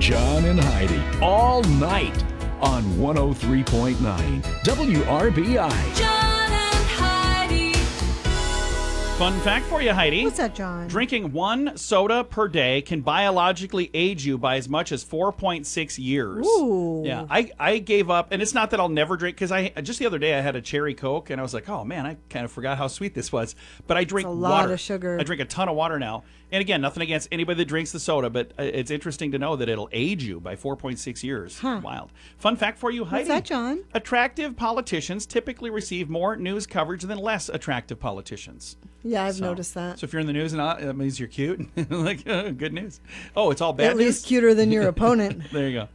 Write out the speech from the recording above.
John and Heidi all night on 103.9 WRBI. John and Heidi. Fun fact for you, Heidi. What's that, John? Drinking one soda per day can biologically age you by as much as 4.6 years. Ooh. Yeah, I gave up, and it's not that I'll never drink, because just the other day I had a cherry Coke, and I was like, oh man, I kind of forgot how sweet this was. But I drink It's a water. lot of sugar. I drink a ton of water now. And again, nothing against anybody that drinks the soda, but it's interesting to know that it'll age you by 4.6 years. Huh. Wild. Fun fact for you, Heidi. What's that, John? Attractive politicians typically receive more news coverage than less attractive politicians. Yeah, I've So- noticed that. So if you're in the news and that means you're cute, like good news. Oh, it's all bad At news. least cuter than your opponent. There you go.